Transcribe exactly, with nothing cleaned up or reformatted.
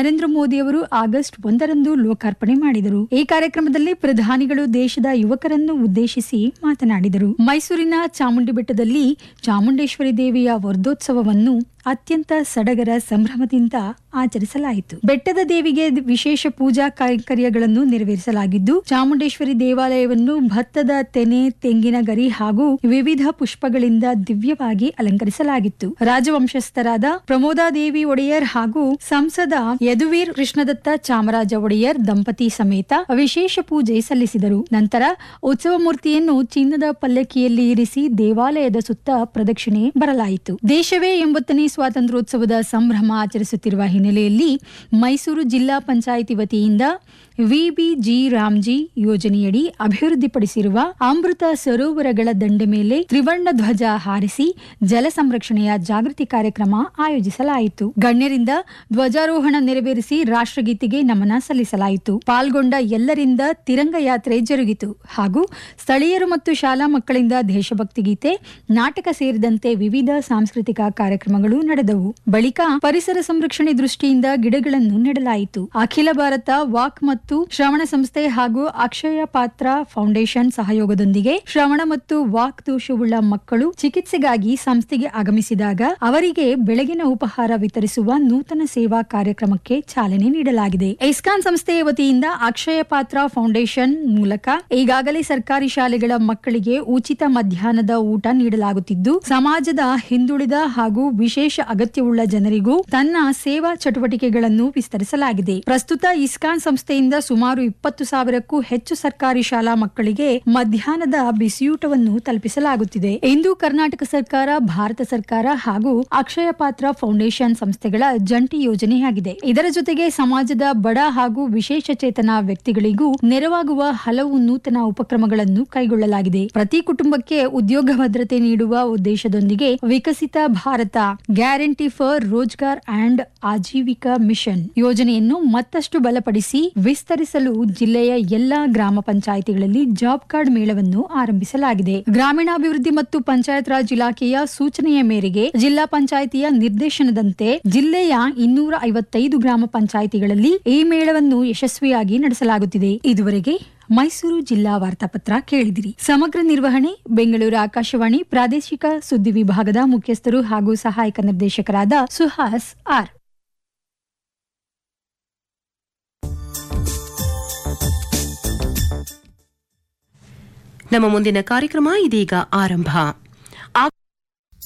ನರೇಂದ್ರ ಮೋದಿ ಅವರು ಆಗಸ್ಟ್ ಒಂದರಂದು ಲೋಕಾರ್ಪಣೆ ಮಾಡಿದರು. ಈ ಕಾರ್ಯಕ್ರಮದಲ್ಲಿ ಪ್ರಧಾನಿಗಳು ದೇಶದ ಯುವಕರನ್ನು ಉದ್ದೇಶಿಸಿ ಮಾತನಾಡಿದರು. ಮೈಸೂರಿನ ಚಾಮುಂಡಿ ಬೆಟ್ಟದಲ್ಲಿ ಚಾಮುಂಡೇಶ್ವರಿ ದೇವಿಯ ವರ್ಧೋತ್ಸವವನ್ನು ಅತ್ಯಂತ ಸಡಗರ ಸಂಭ್ರಮದಿಂದ ಆಚರಿಸಲಾಯಿತು. ಬೆಟ್ಟದ ದೇವಿಗೆ ವಿಶೇಷ ಪೂಜಾ ಕೈಂಕರ್ಯಗಳನ್ನು ನೆರವೇರಿಸಲಾಗಿದ್ದು, ಚಾಮುಂಡೇಶ್ವರಿ ದೇವಾಲಯವನ್ನು ಭತ್ತದ ತೆನೆ, ತೆಂಗಿನ ಗರಿ ಹಾಗೂ ವಿವಿಧ ಪುಷ್ಪಗಳಿಂದ ದಿವ್ಯವಾಗಿ ಅಲಂಕರಿಸಲಾಗಿತ್ತು. ರಾಜವಂಶಸ್ಥರಾದ ಪ್ರಮೋದಾದೇವಿ ಒಡೆಯರ್ ಹಾಗೂ ಸಂಸದ ಯದುವೀರ್ ಕೃಷ್ಣದತ್ತ ಚಾಮರಾಜ ಒಡೆಯರ್ ದಂಪತಿ ಸಮೇತ ವಿಶೇಷ ಪೂಜೆ ಸಲ್ಲಿಸಿದರು. ನಂತರ ಉತ್ಸವ ಮೂರ್ತಿಯನ್ನು ಚಿನ್ನದ ಪಲ್ಲಕ್ಕಿಯಲ್ಲಿ ಇರಿಸಿ ದೇವಾಲಯದ ಸುತ್ತ ಪ್ರದಕ್ಷಿಣೆ ಬರಲಾಯಿತು. ದೇಶವೇ ಎಂಬತ್ತನೇ ಸ್ವಾತಂತ್ರ್ಯೋತ್ಸವದ ಸಂಭ್ರಮ ಆಚರಿಸುತ್ತಿರುವ ಹಿನ್ನೆಲೆಯಲ್ಲಿ ಮೈಸೂರು ಜಿಲ್ಲಾ ಪಂಚಾಯಿತಿ ವತಿಯಿಂದ ವಿಬಿಜಿ ರಾಮ್ಜಿ ಯೋಜನೆಯಡಿ ಅಭಿವೃದ್ಧಿಪಡಿಸಿರುವ ಅಮೃತ ಸರೋವರಗಳ ದಂಡೆ ಮೇಲೆ ತ್ರಿವರ್ಣ ಧ್ವಜ ಹಾರಿಸಿ ಜಲ ಸಂರಕ್ಷಣೆಯ ಜಾಗೃತಿ ಕಾರ್ಯಕ್ರಮ ಆಯೋಜಿಸಲಾಯಿತು. ಗಣ್ಯರಿಂದ ಧ್ವಜಾರೋಹಣ ನೆರವೇರಿಸಿ ರಾಷ್ಟ್ರಗೀತೆಗೆ ನಮನ ಸಲ್ಲಿಸಲಾಯಿತು. ಪಾಲ್ಗೊಂಡ ಎಲ್ಲರಿಂದ ತಿರಂಗ ಯಾತ್ರೆ ಜರುಗಿತು ಹಾಗೂ ಸ್ಥಳೀಯರು ಮತ್ತು ಶಾಲಾ ಮಕ್ಕಳಿಂದ ದೇಶಭಕ್ತಿ ಗೀತೆ, ನಾಟಕ ಸೇರಿದಂತೆ ವಿವಿಧ ಸಾಂಸ್ಕೃತಿಕ ಕಾರ್ಯಕ್ರಮಗಳು ನಡೆದವು. ಬಳಿಕ ಪರಿಸರ ಸಂರಕ್ಷಣೆ ದೃಷ್ಟಿಯಿಂದ ಗಿಡಗಳನ್ನು ನೆಡಲಾಯಿತು. ಅಖಿಲ ಭಾರತ ವಾಕ್ ಮತ್ತು ಶ್ರವಣ ಸಂಸ್ಥೆ ಹಾಗೂ ಅಕ್ಷಯ ಪಾತ್ರ ಫೌಂಡೇಶನ್ ಸಹಯೋಗದೊಂದಿಗೆ ಶ್ರವಣ ಮತ್ತು ವಾಕ್ ದೋಷವುಳ್ಳ ಮಕ್ಕಳು ಚಿಕಿತ್ಸೆಗಾಗಿ ಸಂಸ್ಥೆಗೆ ಆಗಮಿಸಿದಾಗ ಅವರಿಗೆ ಬೆಳಗಿನ ಉಪಹಾರ ವಿತರಿಸುವ ನೂತನ ಸೇವಾ ಕಾರ್ಯಕ್ರಮಕ್ಕೆ ಚಾಲನೆ ನೀಡಲಾಗಿದೆ. ಇಸ್ಕಾನ್ ಸಂಸ್ಥೆಯ ವತಿಯಿಂದ ಅಕ್ಷಯ ಪಾತ್ರ ಫೌಂಡೇಶನ್ ಮೂಲಕ ಈಗಾಗಲೇ ಸರ್ಕಾರಿ ಶಾಲೆಗಳ ಮಕ್ಕಳಿಗೆ ಉಚಿತ ಮಧ್ಯಾಹ್ನದ ಊಟ ನೀಡಲಾಗುತ್ತಿದ್ದು, ಸಮಾಜದ ಹಿಂದುಳಿದ ಹಾಗೂ ವಿಶೇಷ ಅಗತ್ಯವುಳ್ಳ ಜನರಿಗೂ ತನ್ನ ಸೇವಾ ಚಟುವಟಿಕೆಗಳನ್ನು ವಿಸ್ತರಿಸಲಾಗಿದೆ. ಪ್ರಸ್ತುತ ಇಸ್ಕಾನ್ ಸಂಸ್ಥೆಯಿಂದ ಸುಮಾರು ಇಪ್ಪತ್ತು ಸಾವಿರಕ್ಕೂ ಹೆಚ್ಚು ಸರ್ಕಾರಿ ಶಾಲಾ ಮಕ್ಕಳಿಗೆ ಮಧ್ಯಾಹ್ನದ ಬಿಸಿಯೂಟವನ್ನು ತಲುಪಿಸಲಾಗುತ್ತಿದೆ. ಇಂದು ಕರ್ನಾಟಕ ಸರ್ಕಾರ, ಭಾರತ ಸರ್ಕಾರ ಹಾಗೂ ಅಕ್ಷಯ ಪಾತ್ರ ಫೌಂಡೇಶನ್ ಸಂಸ್ಥೆಗಳ ಜಂಟಿ ಯೋಜನೆಯಾಗಿದೆ. ಇದರ ಜೊತೆಗೆ ಸಮಾಜದ ಬಡ ಹಾಗೂ ವಿಶೇಷ ಚೇತನ ವ್ಯಕ್ತಿಗಳಿಗೂ ನೆರವಾಗುವ ಹಲವು ನೂತನ ಉಪಕ್ರಮಗಳನ್ನು ಕೈಗೊಳ್ಳಲಾಗಿದೆ. ಪ್ರತಿ ಕುಟುಂಬಕ್ಕೆ ಉದ್ಯೋಗ ಭದ್ರತೆ ನೀಡುವ ಉದ್ದೇಶದೊಂದಿಗೆ ವಿಕಸಿತ Bharat guarantee for Rozgar and Aajeevika mission ಯೋಜನೆಯನ್ನು ಮತ್ತಷ್ಟು ಬಲಪಡಿಸಿ ವಿಸ್ತರಿಸಲು ಜಿಲ್ಲೆಯ ಎಲ್ಲಾ ಗ್ರಾಮ ಪಂಚಾಯಿತಿಗಳಲ್ಲಿ ಜಾಬ್ ಕಾರ್ಡ್ ಮೇಳವನ್ನು ಆರಂಭಿಸಲಾಗಿದೆ. ಗ್ರಾಮೀಣಾಭಿವೃದ್ಧಿ ಮತ್ತು ಪಂಚಾಯತ್ ರಾಜ್ ಇಲಾಖೆಯ ಸೂಚನೆಯ ಮೇರೆಗೆ ಜಿಲ್ಲಾ ಪಂಚಾಯಿತಿಯ ನಿರ್ದೇಶನದಂತೆ ಜಿಲ್ಲೆಯ ಇನ್ನೂರ ಐವತ್ತೈದು ಗ್ರಾಮ ಪಂಚಾಯಿತಿಗಳಲ್ಲಿ ಈ ಮೇಳವನ್ನು ಯಶಸ್ವಿಯಾಗಿ ನಡೆಸಲಾಗುತ್ತಿದೆ. ಇದುವರೆಗೆ ಮೈಸೂರು ಜಿಲ್ಲಾ ವಾರ್ತಾಪತ್ರ ಕೇಳಿದಿರಿ. ಸಮಗ್ರ ನಿರ್ವಹಣೆ ಬೆಂಗಳೂರು ಆಕಾಶವಾಣಿ ಪ್ರಾದೇಶಿಕ ಸುದ್ದಿ ವಿಭಾಗದ ಮುಖ್ಯಸ್ಥರು ಹಾಗೂ ಸಹಾಯಕ ನಿರ್ದೇಶಕರಾದ ಸುಹಾಸ್ ಆರ್. ನಮ್ಮ ಮುಂದಿನ ಕಾರ್ಯಕ್ರಮ ಇದೀಗ ಆರಂಭ.